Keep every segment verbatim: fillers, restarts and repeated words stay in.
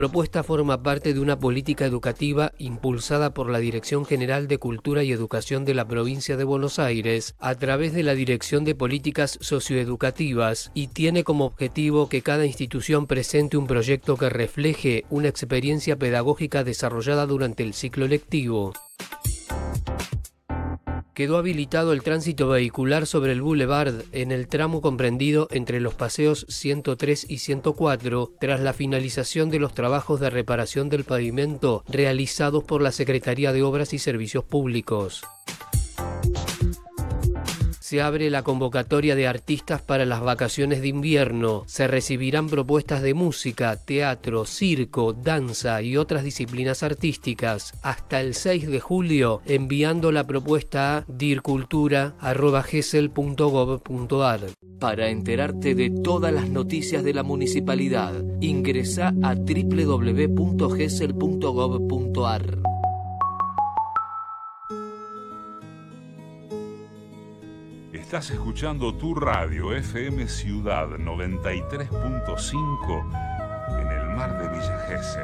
La propuesta forma parte de una política educativa impulsada por la Dirección General de Cultura y Educación de la Provincia de Buenos Aires a través de la Dirección de Políticas Socioeducativas y tiene como objetivo que cada institución presente un proyecto que refleje una experiencia pedagógica desarrollada durante el ciclo lectivo. Quedó habilitado el tránsito vehicular sobre el Boulevard en el tramo comprendido entre los paseos ciento tres y ciento cuatro tras la finalización de los trabajos de reparación del pavimento realizados por la Secretaría de Obras y Servicios Públicos. Se abre la convocatoria de artistas para las vacaciones de invierno. Se recibirán propuestas de música, teatro, circo, danza y otras disciplinas artísticas hasta el seis de julio, enviando la propuesta a dircultura arroba gesell punto gob punto ar. Para enterarte de todas las noticias de la municipalidad, ingresa a doble u doble u doble u punto gesell punto gob punto ar. Estás escuchando tu radio F M Ciudad noventa y tres punto cinco en el mar de Villa Gesell.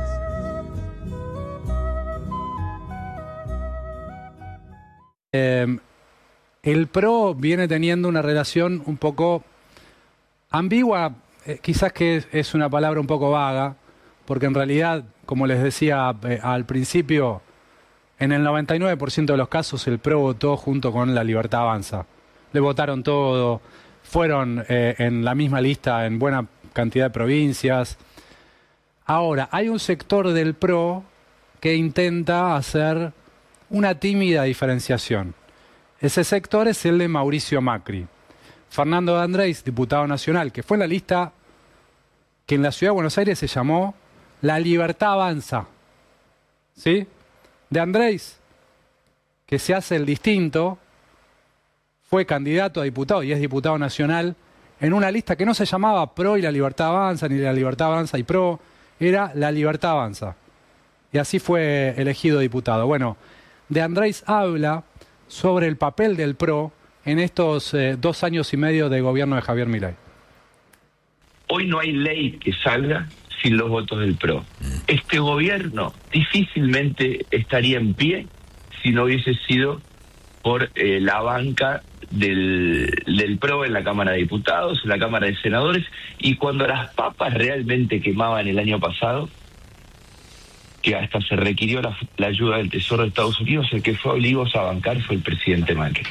Eh, el P R O viene teniendo una relación un poco ambigua, eh, quizás que es, es una palabra un poco vaga, porque en realidad, como les decía eh, al principio, en el noventa y nueve por ciento de los casos el P R O votó junto con La Libertad Avanza. Le votaron todo, fueron eh, en la misma lista en buena cantidad de provincias. Ahora, hay un sector del P R O que intenta hacer una tímida diferenciación. Ese sector es el de Mauricio Macri. Fernando de Andrés, diputado nacional, que fue en la lista que en la Ciudad de Buenos Aires se llamó La Libertad Avanza. ¿Sí? De Andrés, que se hace el distinto, fue candidato a diputado y es diputado nacional en una lista que no se llamaba P R O y La Libertad Avanza, ni La Libertad Avanza y P R O, era La Libertad Avanza. Y así fue elegido diputado. Bueno, De Andrés habla sobre el papel del P R O en estos eh, dos años y medio de gobierno de Javier Milei. Hoy no hay ley que salga sin los votos del P R O. Este gobierno difícilmente estaría en pie si no hubiese sido por eh, la banca del, del P R O en la Cámara de Diputados, en la Cámara de Senadores, y cuando las papas realmente quemaban el año pasado, que hasta se requirió la, la ayuda del Tesoro de Estados Unidos, el que fue obligado a bancar fue el presidente Macri.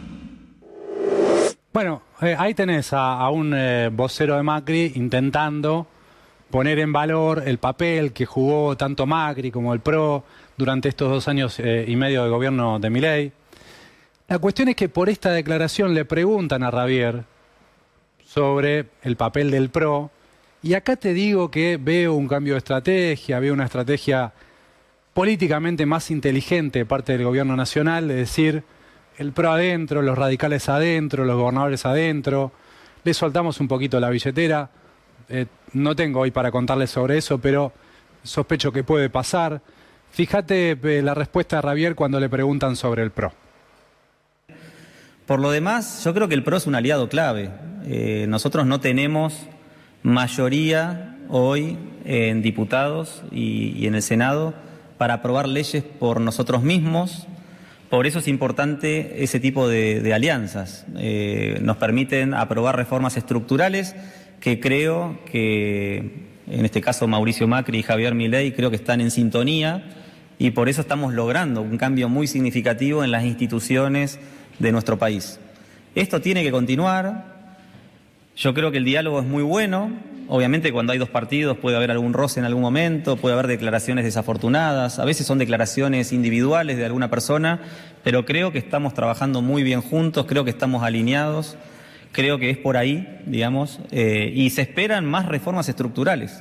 Bueno, eh, ahí tenés a, a un eh, vocero de Macri intentando poner en valor el papel que jugó tanto Macri como el P R O durante estos dos años eh, y medio de gobierno de Milei. La cuestión es que por esta declaración le preguntan a Ravier sobre el papel del P R O, y acá te digo que veo un cambio de estrategia, veo una estrategia políticamente más inteligente de parte del gobierno nacional, de decir, el P R O adentro, los radicales adentro, los gobernadores adentro, le soltamos un poquito la billetera. Eh, no tengo hoy para contarles sobre eso, pero sospecho que puede pasar. Fíjate eh, la respuesta de Ravier cuando le preguntan sobre el P R O. Por lo demás, yo creo que el P R O es un aliado clave. Eh, nosotros no tenemos mayoría hoy en diputados y, y en el Senado para aprobar leyes por nosotros mismos. Por eso es importante ese tipo de, de alianzas. Eh, nos permiten aprobar reformas estructurales que creo que, en este caso Mauricio Macri y Javier Milei, creo que están en sintonía, y por eso estamos logrando un cambio muy significativo en las instituciones de nuestro país. Esto tiene que continuar. Yo creo que el diálogo es muy bueno. Obviamente cuando hay dos partidos puede haber algún roce en algún momento, puede haber declaraciones desafortunadas, a veces son declaraciones individuales de alguna persona, pero creo que estamos trabajando muy bien juntos, creo que estamos alineados, creo que es por ahí, digamos, eh, y se esperan más reformas estructurales.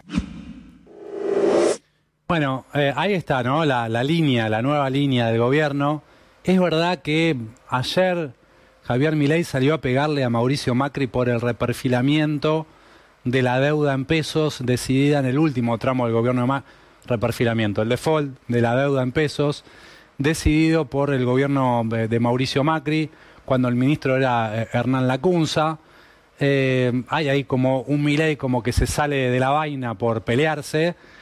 Bueno, eh, ahí está, ¿no? La, la línea, la nueva línea del gobierno. Es verdad que ayer Javier Milei salió a pegarle a Mauricio Macri por el reperfilamiento de la deuda en pesos decidida en el último tramo del gobierno de Macri. Reperfilamiento, el default de la deuda en pesos decidido por el gobierno de, de Mauricio Macri cuando el ministro era eh, Hernán Lacunza. Eh, hay ahí como un Milei como que se sale de la vaina por pelearse.